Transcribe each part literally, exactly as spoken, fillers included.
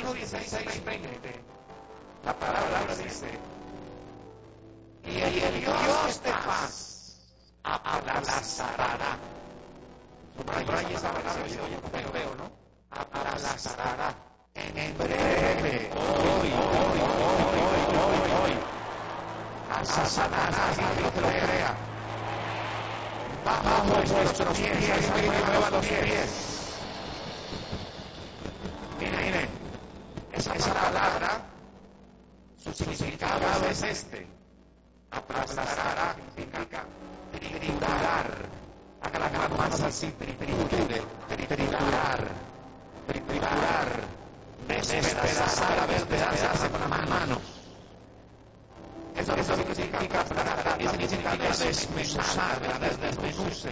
uno, dieciséis, veinte, la palabra dice, y el Dios de paz aplastará. Subraya esa palabra, yo oye, veo, ¿no? Aplastará en breve, hoy, hoy, hoy, hoy, hoy, hoy, a Satanás, y Dios te lo crea, bajo vuestros pies, y mueva los pies. Mire, mire, esa, esa palabra, su significado es este. Aplastará significa triturar. Haga las manos así, triture, triturar, triturar, despedazar, a ver, despedazar con las manos. Eso, eso significa aplastar, y significa desmenuzar, desmenuce.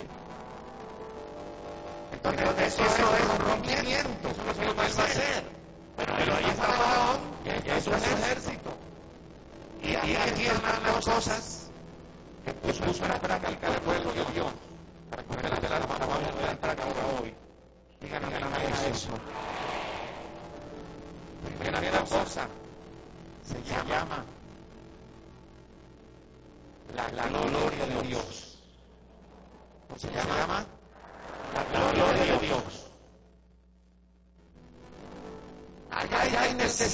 Entonces, eso es un rompimiento, eso no se lo puede hacer. Pero ahí está Faraón, que es un ejército. Y aquí están las cosas que puso en la práctica el pueblo de Dios. Para coger delante de la mano, vamos a ver para ahora hoy. Díganme que no me haga eso. Primera cosa se llama la, la gloria de Dios. ¿Cómo se llama? La gloria de Dios. Allá hay necesidad.